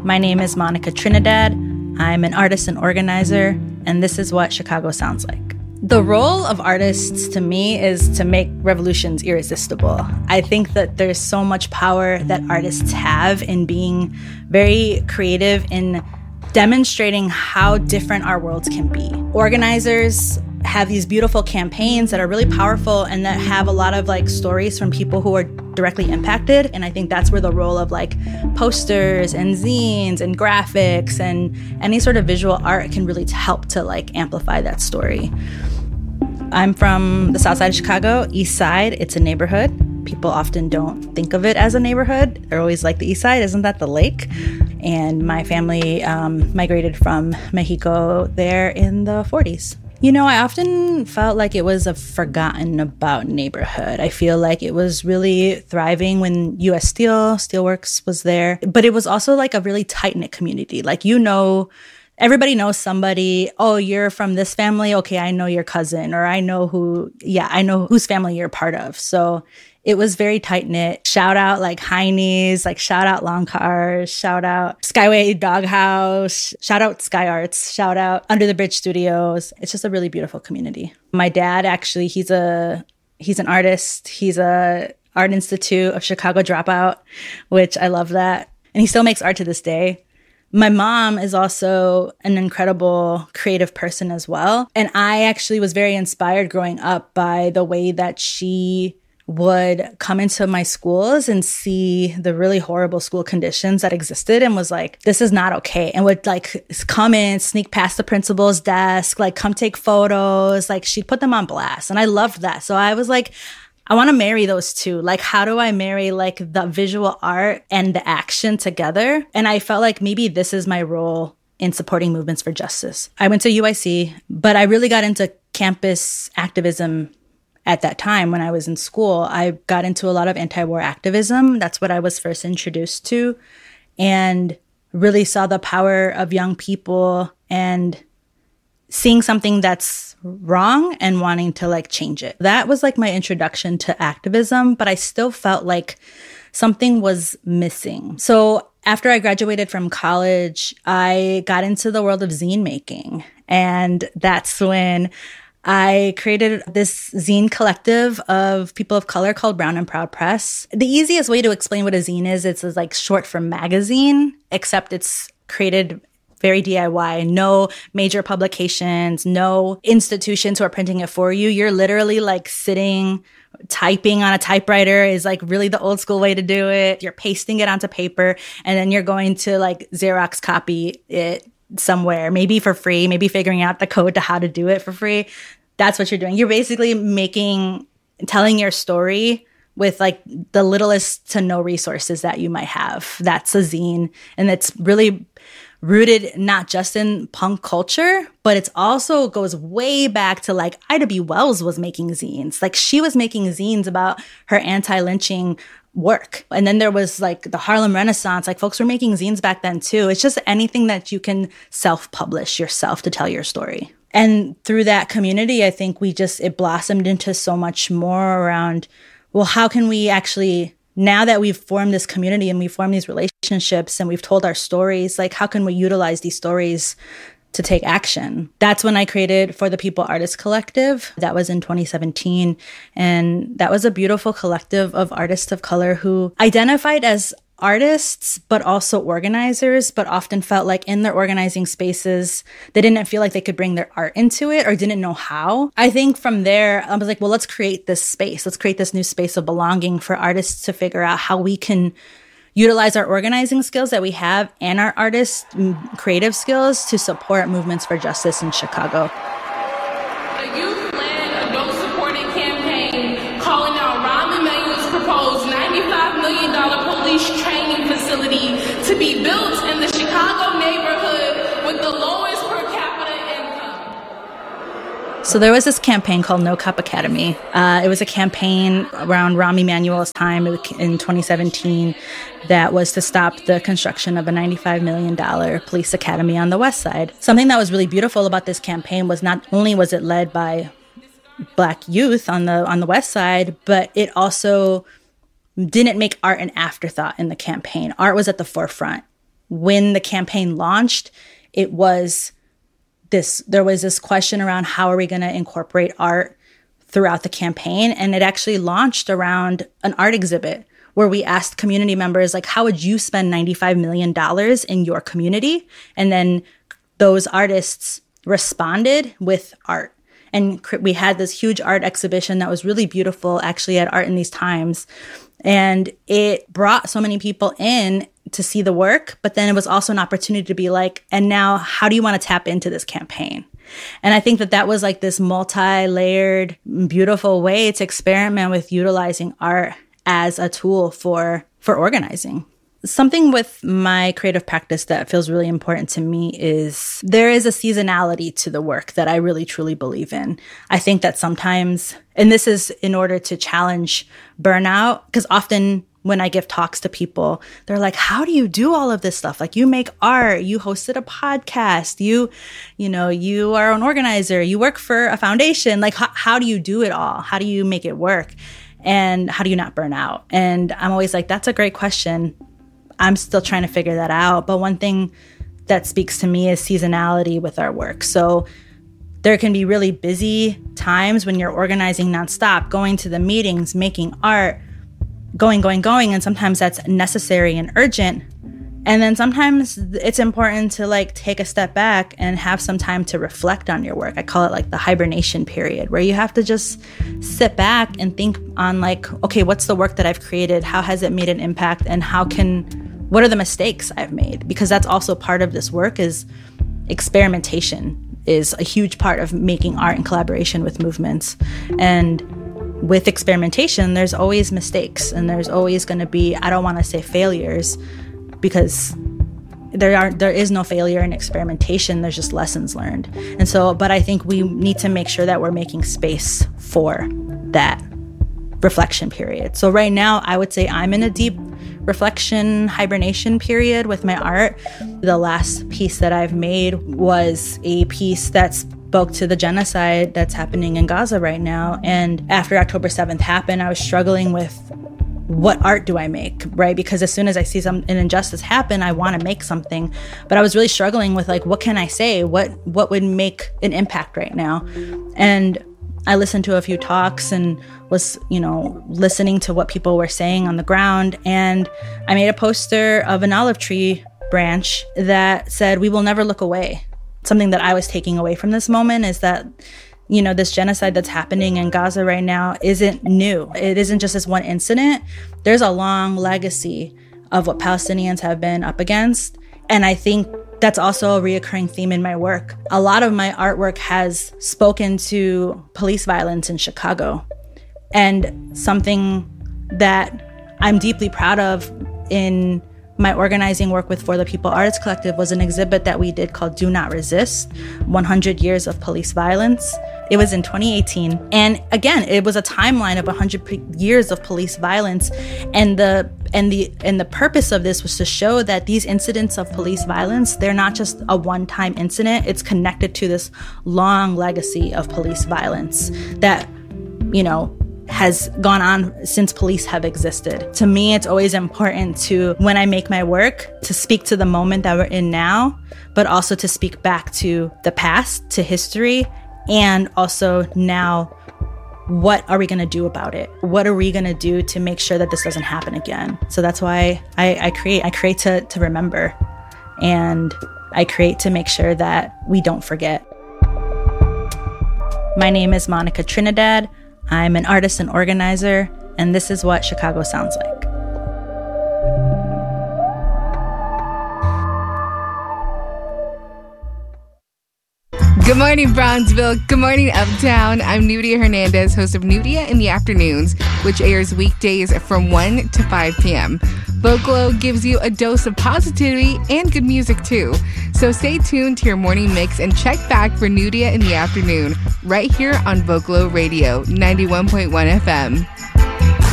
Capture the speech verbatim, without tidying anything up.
My name is Monica Trinidad. I'm an artist and organizer, and this is what Chicago sounds like. The role of artists to me is to make revolutions irresistible. I think that there's so much power that artists have in being very creative in demonstrating how different our worlds can be. Organizers have these beautiful campaigns that are really powerful and that have a lot of like stories from people who are directly impacted. And I think that's where the role of like posters and zines and graphics and any sort of visual art can really help to like amplify that story. I'm from the South Side of Chicago, East Side. It's a neighborhood. People often don't think of it as a neighborhood. They're always like, the East Side, isn't that the lake? And my family um, migrated from Mexico there in the forties. You know, I often felt like it was a forgotten about neighborhood. I feel like it was really thriving when U S Steel, Steelworks was there. But it was also like a really tight-knit community. Like, you know, everybody knows somebody. Oh, you're from this family? Okay, I know your cousin. Or I know who, yeah, I know whose family you're part of. So it was very tight-knit. Shout out like Heine's, like shout out Long Cars, shout out Skyway Doghouse, shout out Sky Arts, shout out Under the Bridge Studios. It's just a really beautiful community. My dad, actually, he's a he's an artist. He's a Art Institute of Chicago dropout, which I love that. And he still makes art to this day. My mom is also an incredible creative person as well. And I actually was very inspired growing up by the way that she would come into my schools and see the really horrible school conditions that existed and was like, this is not okay. And would like come in, sneak past the principal's desk, like come take photos. Like she'd put them on blast. And I loved that. So I was like, I want to marry those two. Like, how do I marry like the visual art and the action together? And I felt like maybe this is my role in supporting movements for justice. I went to U I C, but I really got into campus activism at that time when I was in school. I got into a lot of anti-war activism. That's what I was first introduced to, and really saw the power of young people and seeing something that's wrong and wanting to like change it. That was like my introduction to activism, but I still felt like something was missing. So after I graduated from college, I got into the world of zine making. And that's when I created this zine collective of people of color called Brown and Proud Press. The easiest way to explain what a zine is, it's like short for magazine, except it's created very D I Y, no major publications, no institutions who are printing it for you. You're literally like sitting, typing on a typewriter is like really the old school way to do it. You're pasting it onto paper, and then you're going to like Xerox copy it somewhere, maybe for free, maybe figuring out the code to how to do it for free. That's what you're doing. You're basically making, telling your story with like the littlest to no resources that you might have. That's a zine. And it's really rooted not just in punk culture, but it's also goes way back to like Ida B. Wells was making zines. Like she was making zines about her anti-lynching work. And then there was like the Harlem Renaissance, like folks were making zines back then too. It's just anything that you can self-publish yourself to tell your story. And through that community, I think we just, it blossomed into so much more around, well, how can we actually, now that we've formed this community and we've formed these relationships and we've told our stories, like how can we utilize these stories to take action? That's when I created For the People Artists Collective. That was in twenty seventeen. And that was a beautiful collective of artists of color who identified as artists, but also organizers, but often felt like in their organizing spaces, they didn't feel like they could bring their art into it or didn't know how. I think from there, I was like, well, let's create this space. Let's create this new space of belonging for artists to figure out how we can utilize our organizing skills that we have and our artist creative skills to support movements for justice in Chicago. A youth-led, adult-supported campaign calling out Rahm Emanuel's proposed ninety-five million dollars police training facility to be built in the Chicago neighborhood with the lowest per capita income. So there was this campaign called No Cop Academy. Uh, it was a campaign around Rahm Emanuel's time in twenty seventeen that was to stop the construction of a ninety-five million dollars police academy on the West Side. Something that was really beautiful about this campaign was not only was it led by Black youth on the on the West Side, but it also didn't make art an afterthought in the campaign. Art was at the forefront. when the campaign launched, it was this, there was this question around how are we going to incorporate art throughout the campaign? And it actually launched around an art exhibit where we asked community members, like, how would you spend ninety-five million dollars in your community? And then those artists responded with art. And we had this huge art exhibition that was really beautiful, actually, at Art in These Times. And it brought so many people in to see the work, but then it was also an opportunity to be like, and now how do you want to tap into this campaign? And I think that that was like this multi-layered, beautiful way to experiment with utilizing art as a tool for, for organizing. Something with my creative practice that feels really important to me is there is a seasonality to the work that I really truly believe in. I think that sometimes, and this is in order to challenge burnout, because often when I give talks to people, they're like, how do you do all of this stuff? Like, you make art, you hosted a podcast, you, you know, you are an organizer, you work for a foundation. Like, how, how do you do it all? How do you make it work? And how do you not burn out? And I'm always like, that's a great question. I'm still trying to figure that out. But one thing that speaks to me is seasonality with our work. So there can be really busy times when you're organizing nonstop, going to the meetings, making art, going, going, going. And sometimes that's necessary and urgent. And then sometimes it's important to like take a step back and have some time to reflect on your work. I call it like the hibernation period, where you have to just sit back and think on like, okay, what's the work that I've created? How has it made an impact? And how can, what are the mistakes I've made? Because that's also part of this work is experimentation is a huge part of making art in collaboration with movements. And with experimentation, there's always mistakes and there's always going to be, I don't want to say failures, because there are there is no failure in experimentation. There's just lessons learned. And so, but I think we need to make sure that we're making space for that reflection period. So right now, I would say I'm in a deep reflection hibernation period with my art. The last piece that I've made was a piece that spoke to the genocide that's happening in Gaza right now. And after October seventh happened, I was struggling with what art do I make, right? Because as soon as I see some an injustice happen, I want to make something. But I was really struggling with like, what can I say? What what would make an impact right now? And I listened to a few talks and was, you know, listening to what people were saying on the ground. And I made a poster of an olive tree branch that said, "We will never look away." Something that I was taking away from this moment is that, you know, this genocide that's happening in Gaza right now isn't new. It isn't just this one incident. There's a long legacy of what Palestinians have been up against. And I think that's also a reoccurring theme in my work. A lot of my artwork has spoken to police violence in Chicago. And something that I'm deeply proud of in my organizing work with For the People Artists Collective was an exhibit that we did called Do Not Resist, one hundred years of Police Violence. It was in twenty eighteen. And again, it was a timeline of one hundred years of police violence. And the and the and the purpose of this was to show that these incidents of police violence, they're not just a one-time incident. It's connected to this long legacy of police violence that, you know, has gone on since police have existed. To me, it's always important to, when I make my work, to speak to the moment that we're in now, but also to speak back to the past, to history, and also now, what are we going to do about it? What are we going to do to make sure that this doesn't happen again? So that's why I, I create. I create to, to remember, and I create to make sure that we don't forget. My name is Monica Trinidad. I'm an artist and organizer, and this is what Chicago sounds like. Good morning, Bronzeville. Good morning, Uptown. I'm Nudia Hernandez, host of Nudia in the Afternoons, which airs weekdays from one to five p.m. Vocalo gives you a dose of positivity and good music, too. So stay tuned to your morning mix and check back for Nudia in the Afternoon right here on Vocalo Radio, ninety-one point one F M.